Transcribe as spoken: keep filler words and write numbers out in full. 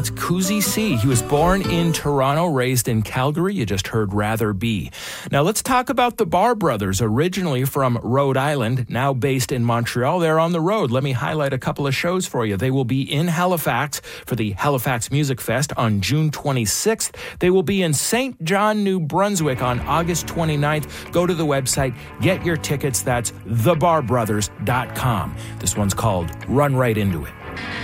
That's Kuzi C. He was born in Toronto, raised in Calgary. You just heard Rather Be. Now let's talk about the Bar Brothers, originally from Rhode Island, now based in Montreal. They're on the road. Let me highlight a couple of shows for you. They will be in Halifax for the Halifax Music Fest on June twenty-sixth. They will be in Saint John, New Brunswick on August twenty-ninth. Go to the website, get your tickets. That's the bar brothers dot com. This one's called Run Right Into It.